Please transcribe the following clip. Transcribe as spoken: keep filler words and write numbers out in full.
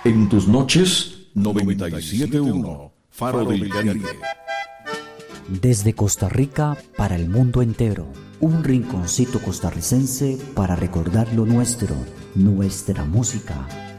En tus noches, noventa y siete punto uno, Faro del Caribe. Desde Costa Rica para el mundo entero, un rinconcito costarricense para recordar lo nuestro, nuestra música.